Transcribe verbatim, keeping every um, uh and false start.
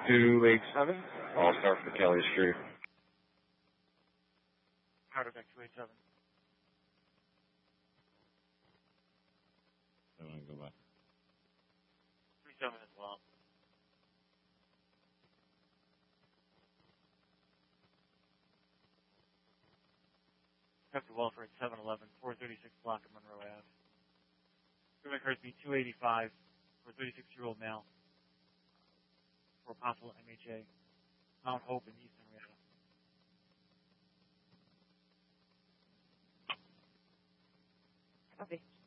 two eight seven. I'll start for Kelly Street. Powder deck two eight seven. I want to go back. three seven as well. Captain Welfare at seven eleven, four thirty-six block of Monroe Ave. Greenway Crosby two eighty-five for a thirty-six-year-old male for a possible M H A. Mount Hope in East Henrietta. Copy.